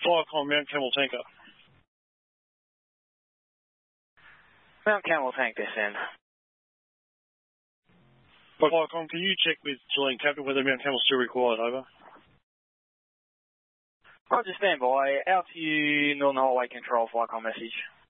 Flycom, Mount Camel Tanker. Mount Camel Tank this end. Flycom, can you check with Gillian Captain whether Mount Camel's still required, over? Roger, stand by. Out to you, Northern Highway Control, Flycom message.